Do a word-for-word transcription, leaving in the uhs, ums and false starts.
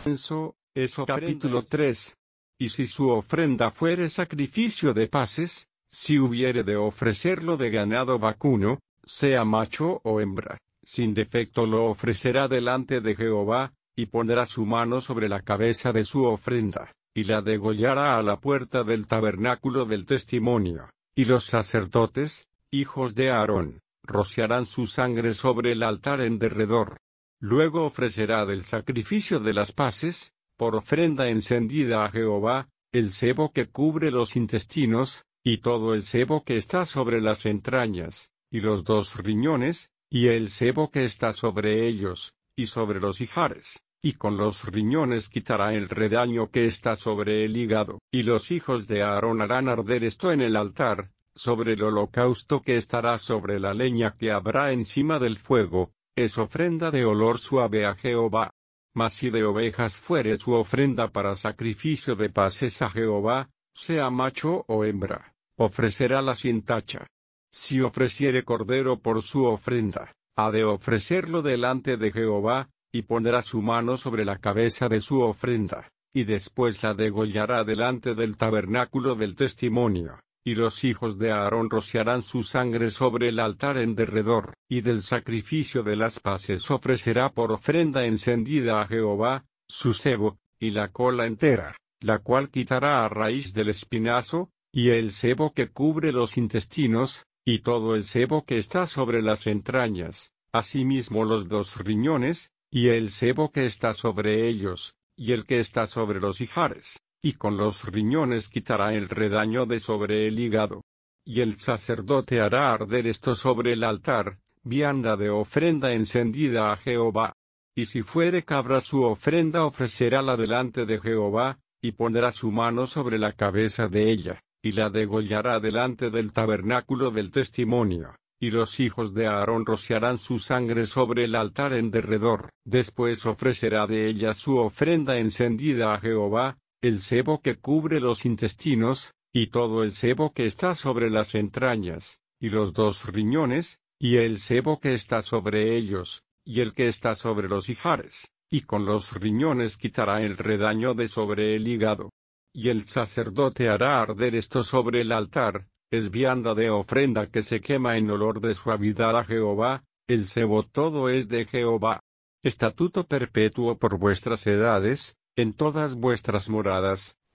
incienso, eso capítulo tres. Y si su ofrenda fuere sacrificio de paces, si hubiere de ofrecerlo de ganado vacuno, sea macho o hembra, sin defecto lo ofrecerá delante de Jehová, y pondrá su mano sobre la cabeza de su ofrenda, y la degollará a la puerta del tabernáculo del testimonio, y los sacerdotes, hijos de Aarón, rociarán su sangre sobre el altar en derredor. Luego ofrecerá del sacrificio de las paces, por ofrenda encendida a Jehová, el sebo que cubre los intestinos, y todo el sebo que está sobre las entrañas, y los dos riñones, y el sebo que está sobre ellos, y sobre los ijares, y con los riñones quitará el redaño que está sobre el hígado. Y los hijos de Aarón harán arder esto en el altar, sobre el holocausto que estará sobre la leña que habrá encima del fuego, es ofrenda de olor suave a Jehová. Mas si de ovejas fuere su ofrenda para sacrificio de paces a Jehová, sea macho o hembra, ofrecerá sin tacha. Si ofreciere cordero por su ofrenda, ha de ofrecerlo delante de Jehová, y pondrá su mano sobre la cabeza de su ofrenda, y después la degollará delante del tabernáculo del testimonio. Y los hijos de Aarón rociarán su sangre sobre el altar en derredor, y del sacrificio de las paces ofrecerá por ofrenda encendida a Jehová, su sebo, y la cola entera, la cual quitará a raíz del espinazo, y el sebo que cubre los intestinos, y todo el sebo que está sobre las entrañas, asimismo los dos riñones, y el sebo que está sobre ellos, y el que está sobre los ijares. Y con los riñones quitará el redaño de sobre el hígado. Y el sacerdote hará arder esto sobre el altar, vianda de ofrenda encendida a Jehová. Y si fuere cabra su ofrenda ofrecerála delante de Jehová, y pondrá su mano sobre la cabeza de ella, y la degollará delante del tabernáculo del testimonio. Y los hijos de Aarón rociarán su sangre sobre el altar en derredor. Después ofrecerá de ella su ofrenda encendida a Jehová, el sebo que cubre los intestinos, y todo el sebo que está sobre las entrañas, y los dos riñones, y el sebo que está sobre ellos, y el que está sobre los ijares, y con los riñones quitará el redaño de sobre el hígado. Y el sacerdote hará arder esto sobre el altar, es vianda de ofrenda que se quema en olor de suavidad a Jehová, el sebo todo es de Jehová. Estatuto perpetuo por vuestras edades, en todas vuestras moradas,